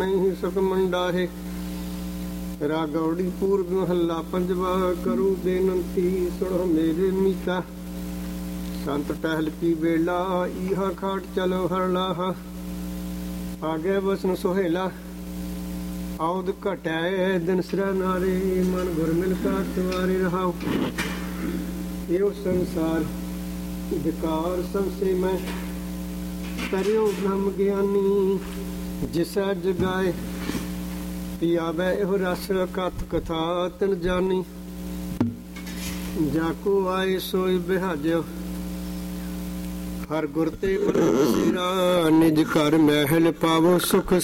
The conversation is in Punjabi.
ਸੁਖ ਮੰਡਾ ਹੈ। ਰਾਗੌੜੀ ਪੂਰਬ ਮਹੱਲਾ ਪੰਜਵਾ। ਕਰੂ ਬੇਨੰਤੀ ਸੁਣੋ ਮੇਰੇ ਮੀਤਾ। ਸੰਤ ਟਹਿਲ ਕੀ ਵੇਲਾ ਇਹਾ ਖਾਟ ਚਲੋ ਹਰ ਲਾਹਾ। ਆਗੇ ਬਸਨ ਸੁਹੇਲਾ ਆਉਦ ਘਟੈ ਦਿਨ ਸਿਰਾ ਨਾਰੇ। ਮਨ ਗੁਰ ਮਿਲ ਕਾ ਸਵਾਰੇ ਰਹਾਉ। ਇਹੋ ਸੰਸਾਰ ਵਿਕਾਰ ਸੰਸੇ ਮੈਂ ਕਰਿਓ ਬ੍ਰਹਮ ਗਿਆਨੀ। ਜਿਸੈ ਜਗਾਏ ਪਿਆਵੈ ਇਹੋ ਰਸ ਕਥ ਕਥਾ ਤਿਨ ਜਾਨੀ। ਜਾਕੋ ਆਏ ਸੋਈ ਬਿਹਾਜਿਓ ਹਰ ਗੁਰ ਤੇ ਮਨ ਬਸੇਰਾ। ਨਿਜ ਘਰ ਮਹਿਲ ਪਾਵੋ ਸੁਖ